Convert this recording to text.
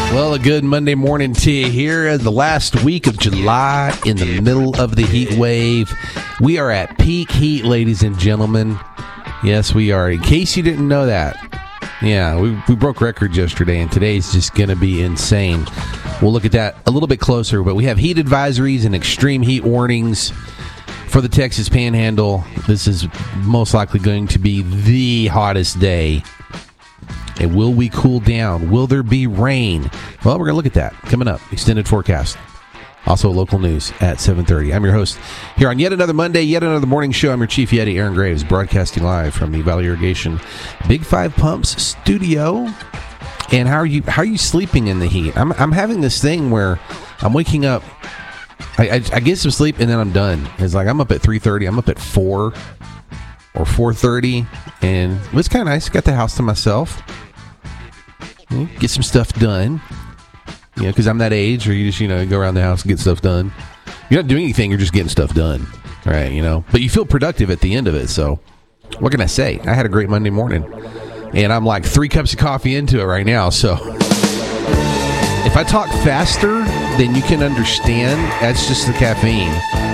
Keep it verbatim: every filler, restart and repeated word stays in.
Well, a good Monday morning to you here. The last week of July in the middle of the heat wave. We are at peak heat, ladies and gentlemen. Yes, we are. In case you didn't know that. Yeah, we, we broke records yesterday, and today's just going to be insane. We'll look at that a little bit closer, but we have heat advisories and extreme heat warnings for the Texas Panhandle. This is most likely going to be the hottest day. And will we cool down? Will there be rain? Well, we're going to look at that coming up. Extended forecast. Also, local news at seven thirty. I'm your host here on yet another Monday, yet another morning show. I'm your Chief Yeti, Aaron Graves, broadcasting live from the Valley Irrigation Big Five Pumps studio. And how are you? How are you sleeping in the heat? I'm I'm having this thing where I'm waking up. I, I, I get some sleep and then I'm done. It's like I'm up at three thirty. I'm up at four or four thirty, and it's kind of nice. Got the house to myself. Get some stuff done, you know, because I'm that age where you just, you know, go around the house and get stuff done. You're not doing anything, you're just getting stuff done, right, you know. But you feel productive at the end of it, so what can I say? I had a great Monday morning, and I'm like three cups of coffee into it right now, so if I talk faster than you can understand, that's just the caffeine.